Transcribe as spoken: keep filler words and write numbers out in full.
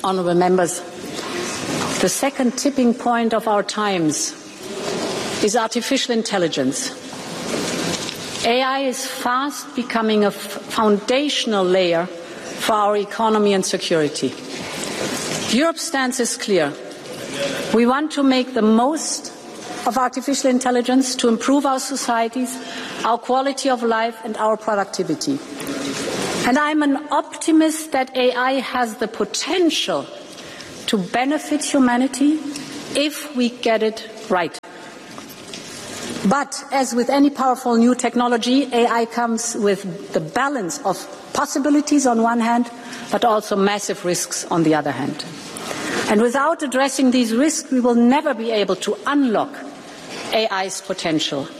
honourable members, the second tipping point of our times is artificial intelligence. A I is fast becoming a foundational layer for our economy and security. Europe's stance is clear. We want to make the most of artificial intelligence to improve our societies, our quality of life and our productivity. And I'm an optimist that A I has the potential to benefit humanity if we get it right. But as with any powerful new technology, A I comes with the balance of possibilities on one hand, but also massive risks on the other hand. And without addressing these risks, we will never be able to unlock A I's potential.